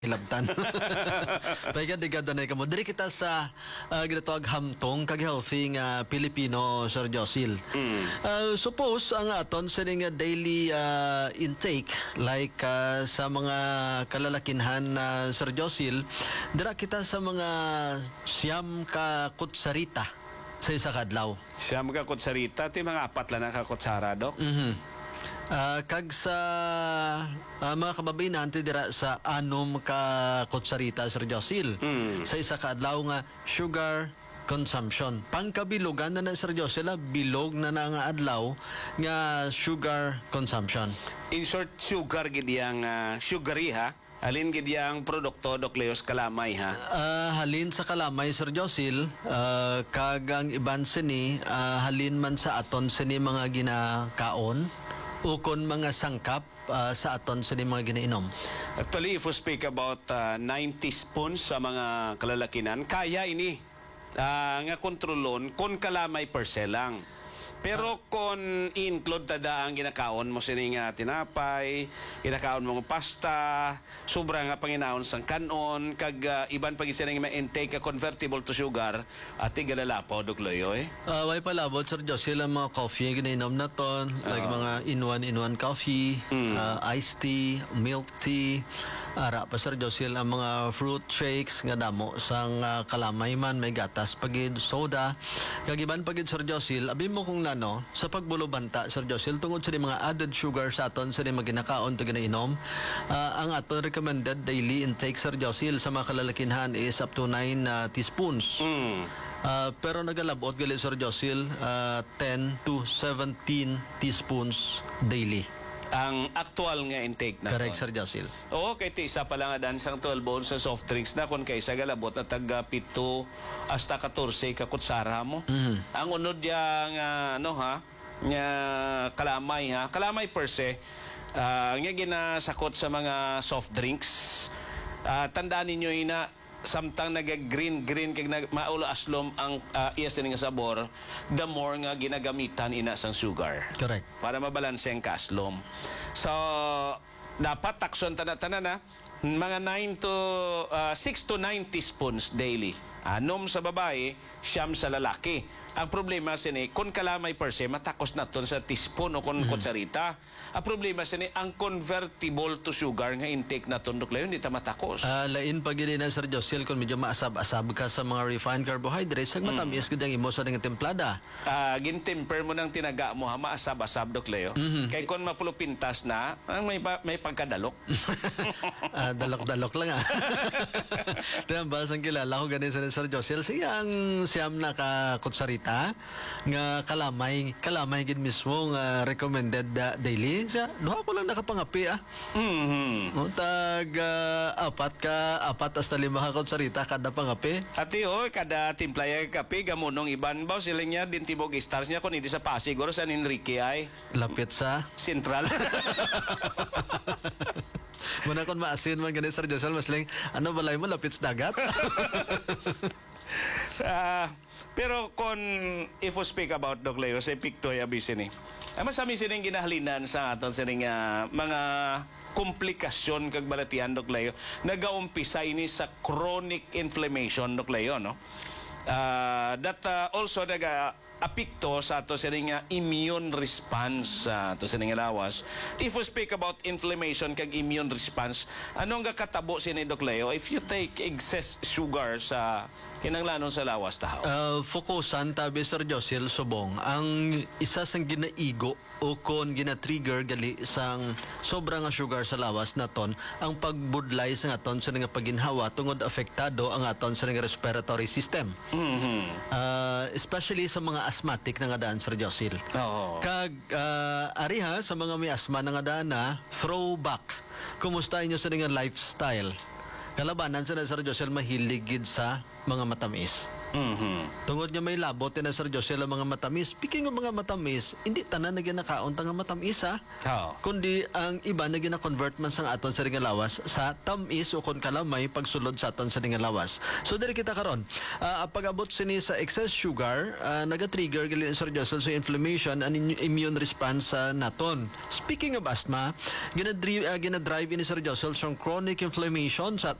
hilabtan. Pagka di ka danay ka mo. Diri kita sa ginatawag hamtong kag healthy nga Pilipino, Sir Josil. Suppose ang aton sa nga daily intake like sa mga kalalakinhan na Sir Josil, dira kita sa mga siyam ka kutsarita sa isa kadlaw. Siyam ka kutsarita, ti mga apat lang na ka kutsara, Dok. Kag sa mga kababayan natin dira sa anom ka kutsarita, Sir Josil. Sa isa ka adlaw nga sugar consumption. Pangkabilogan na Sir Josil, bilog na nga adlaw nga sugar consumption. In short, sugar gidiyang sugary ha. Halin gidiyang produkto, Dok Leos, kalamay ha. Halin sa kalamay, Sir Josil, kag ang iban sini, halin man sa aton sini mga ginakaon, ukon mga sangkap sa aton sa mga ginainom. Actually, if we speak about 90 spoons sa mga kalalakinan, kaya ini nga kontrolon kung kalamay per se lang. Pero kung include tada ang ginakaon mo sini nga tinapay, ginakaon mo ng pasta, sobra nga panginaon sang kanon, kag iban pag isa nga intake convertible to sugar, ati galalapo, Dok Loyo eh. Way palabot, Sir Josil, ang mga coffee yung ginainom na ton, like mga in-one coffee, iced tea, milk tea, ara pa, Sir Josil, ang mga fruit shakes nga damo sang kalamay man, may gatas, pagid soda, kag iban pagid, Sir Josil, abi mo kung no, sa pagbulobanta, Sir Josil, tungod sa mga added sugar sa aton sa mga ginakaon to ginainom, ang aton recommended daily intake, Sir Josil, sa mga kalalakinhan is up to 9 teaspoons. Pero nagalabot gali, Sir Josil, 10 to 17 teaspoons daily. Ang actual nga intake na. Correct, Sir Josil. Oo, kay isa pa lang dan sang 12 ounces sa soft drinks na kung kaysa galabot na taga 7 hasta 14 ka kutsara mo. Ang unod yang nga kalamay ha. Kalamay per se nga ginasakot sa mga soft drinks. Tandaan ninyo ina samtang naga-green kag maulo aslom ang iya sining sabor, the more nga ginagamitan ina sang sugar. Correct. Para mabalanse ang kaslom. So, dapat takson tanan na mga 6 to 9 teaspoons daily. Anom sa babae, siyam sa lalaki. Ang problema sini, kung kalamay per se, matakos na ton sa teaspoon o kung kutsarita. Ang problema sini, ang convertible to sugar nga intake na ton, Dok Leo, hindi ta matakos. Lain pag na, Sir Josil, kung medyo maasab-asab ka sa mga refined carbohydrates, ang matamis ka diyang imo sa nga templada. Gintemper mo ng tinaga mo, ha, maasab-asab, Dok Leo. Kaya kung mapulupintas na, may pagkadalok. Dalok-dalok lang Ito ang balasang kilala ko ganin sa Sir Josil, siyang siyam na kutsarita nga kalamay gid mismo nga recommended daily. Siya, duha ko lang nakapangapi Tag apat hasta 5 ka kutsarita kada pangapi. Ati kada timplaya kape gamunong iban baw sila niya din tibog stars niya kun hindi sa Pasig or San Enrique ay lapit sa Central. Muna kung maasin man ganun, Sir Josil, masling, ano balay mo, lapit sa dagat? Pero kung, if we speak about, Dok Leo, sa Pictoy Abisini, masami sining ginahalinan sa aton sining mga komplikasyon kag balatian, Dok Leo, nagaumpisa ini sa chronic inflammation, Dok Leo, no? That also apikto sa ato sining immune response sa ato sining lawas. If we speak about inflammation kag immune response, anong katabo sini, Dok Leo, if you take excess sugar sa kinanglanon sa lawas tahaw? Fokusan tabi, Sir Josil, subong ang isa sang ginaigo o kon gina-trigger gali sang sobra nga sugar sa lawas naton ang pagbudlay sa aton sa nga paginhawa tungod apektado ang aton sa nga respiratory system. Especially sa mga asthmatic na nga daan, Sir Josil. Kag ariha sa mga may asthma na nga daan na throwback. Kumusta inyo sa nga lifestyle? Kalabanan sa Sir Josil mahilig gid sa mga matamis. Tungod nga may labot na Sir Josel ang mga matamis. Speaking of mga matamis, hindi tanan na ginakaon nga matamis ha. Oo. Kundi ang iba na gina-convert man sang aton sa lawas sa tamis o kon kalamay pagsulod sa aton sa lawas. So diri kita karon, pag-abot sini sa excess sugar, naga-trigger gali Sir Josel sa inflammation and immune response sa naton. Speaking of asthma, gina-drive ini Sir Josel sa chronic inflammation sa